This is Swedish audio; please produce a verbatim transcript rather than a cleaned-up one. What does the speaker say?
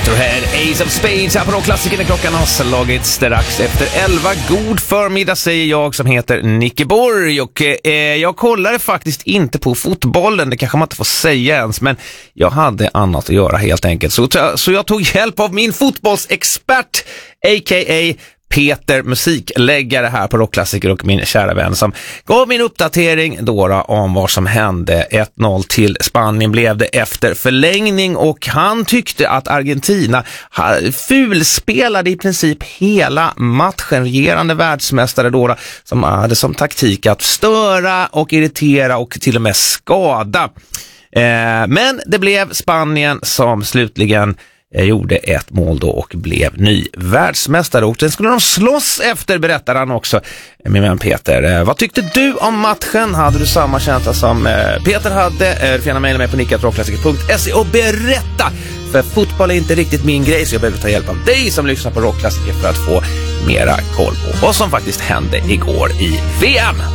Motorhead, Ace of Spades här på Rockklassiker när klockan har slagit strax efter elva. God förmiddag säger jag som heter Nicke Borg och eh, jag kollade faktiskt inte på fotbollen, det kanske man inte får säga ens, men jag hade annat att göra helt enkelt. Så, så jag tog hjälp av min fotbollsexpert, a k a. Peter, musikläggare här på Rockklassiker och min kära vän som gav min uppdatering då om vad som hände. ett noll till Spanien blev det efter förlängning och han tyckte att Argentina fulspelade i princip hela matchen. Regerande världsmästare då som hade som taktik att störa och irritera och till och med skada. Eh, men det blev Spanien som slutligen Jag gjorde ett mål då och blev ny världsmästare. Och den skulle de slåss efter, berättar han också, min vän Peter. Vad tyckte du om matchen? Hade du samma känsla som Peter hade? Du får gärna mejla mig på nicke at rockklassiker punkt se och berätta. För fotboll är inte riktigt min grej, så jag behöver ta hjälp av dig som lyssnar på Rockklassiker för att få mera koll på vad som faktiskt hände igår i V M.